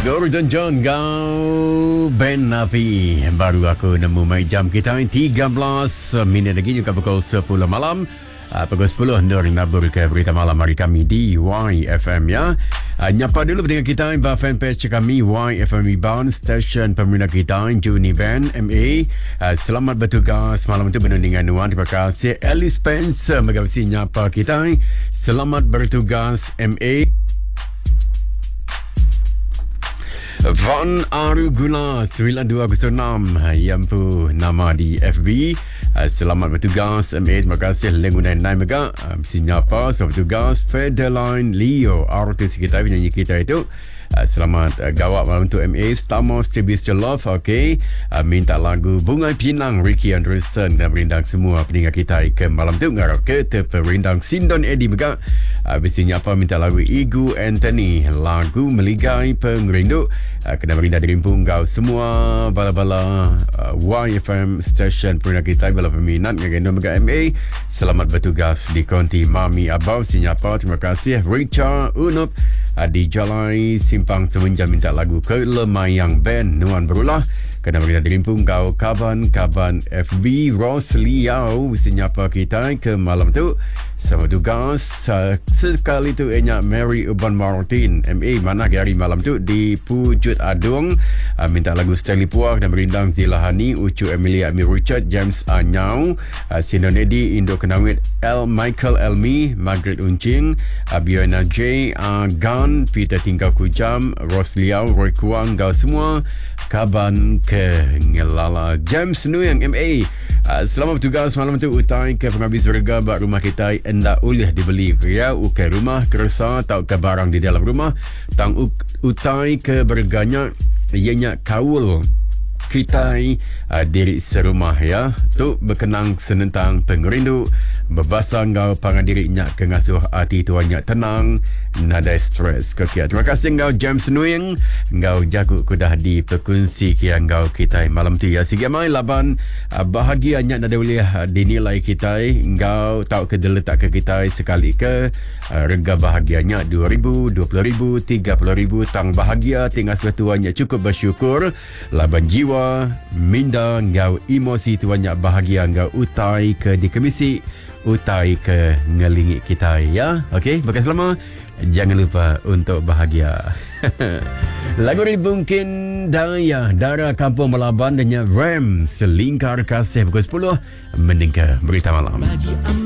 Guru dan John Gau Ben Napi. Baru aku nemu mai jam kita 13 minit lagi juga pukul 10 malam. Pukul 10 Nur Nabur ke berita malam hari kami di YFM ya. Nyapa dulu dengan kita di fanpage kami YFM Rebound, stesen pemerintah kita Juni Band MA. Selamat bertugas malam itu penuh dengan nuan. Terima kasih Alice Spencer megawisi nyapa kita. Selamat bertugas MA. Van Arugula 9206 yang pun nama di FB. Selamat bertugas MA. Terima kasih Lengunan Nai Mega. Sinyapa selamat bertugas Federline Leo artis kita, penyanyi kita itu. Selamat gawat malam tu MA. Stamos Tribute to Love. Okay, minta lagu Bunga Pinang Ricky Anderson dan berindang semua pendengar kita ke malam tu ngarap ke terperindang Sindon Eddie Mega. Biasanya apa minta lagu Igu Anthony, lagu Meligai Pengerindu. Kena berindah dirimpung kau semua bala-bala YFM station pendengar kita bala peminat ngegendong Mega MA. Selamat bertugas di konti Mami Abau Sinyapa. Terima kasih Richard Unup di Jalai Simpang Semenjang minta lagu Kelemayang Band Nuan Berulah. Kena berindah dirimpung kau kaban-kaban FB Ross Liao sinyapa kita ke malam tu. Selamat tugas. Sekali tu enyak Mary Urban Martin MA mana hari malam tu di Pujut Adung. Minta lagu Stanley Puak dan berindang Zilahani, Ucu Emilia Amir Richard, James Anyau, Sinon Edi, Indo Kenawit, Michael Elmi, Margaret Uncing, Biona J, Gan, Peter Tingkau Kujam, Ross Liao, Roy Kuang, kau semua kaban ke ngelala. James Nuyang MA. Selamat bertugas malam tu utai ke penghabis berga bak rumah kita hendak boleh dibeli ya ukai rumah kerasa atau ke barang di dalam rumah tang utai ke berganya ianya kaul kita diri serumah ya tu berkenang senentang pengerindu berbasang kau pangan diri nyak kengasuh hati tuannya tenang nada stres kekia. Terima kasih kau James Nuing kau jago kudah di perkunsi kia kau kita malam tu ya sige mai laban bahagianya nada boleh dinilai kita kau tahu ke letak ke kita sekali ke rega bahagianya 2,000 20,000 30,000 tang bahagia tinggal setuannya cukup bersyukur laban jiwa minda ngau emosi tuannya bahagia ngau utai ke di komisi utai ke ngelingi kita ya. Okey, bagai selama jangan lupa untuk bahagia. Lagu ni mungkin daya darah kampung Melaban dengan Ram Selingkar Kasih pukul 10 meningkat berita malam.